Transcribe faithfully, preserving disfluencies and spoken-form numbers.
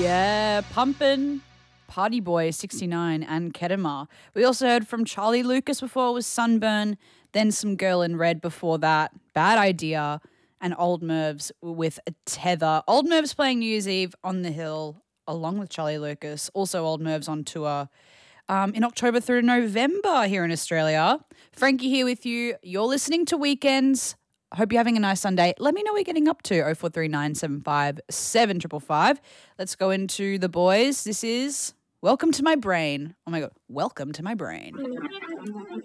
Yeah, Pumpin', Party Boy sixty-nine, and Kedema. We also heard from Charlie Lucas before it was Sunburn, then some Girl in Red before that, Bad Idea, and Old Mervs with a Tether. Old Mervs playing New Year's Eve on the Hill along with Charlie Lucas. Also Old Mervs on tour um, in October through November here in Australia. Frankie here with you. You're listening to Weekends. I hope you're having a nice Sunday. Let me know what you're getting up to. oh four three nine seven five seven five five. Let's go into the boys. This is Welcome to My Brain. Oh my God. Welcome to My Brain.